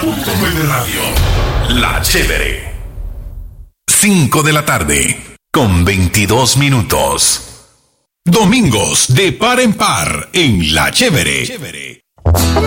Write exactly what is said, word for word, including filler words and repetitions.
punto nueve Radio. La Chévere. cinco de la tarde, con veintidós minutos. Domingos de par en par en La Chévere.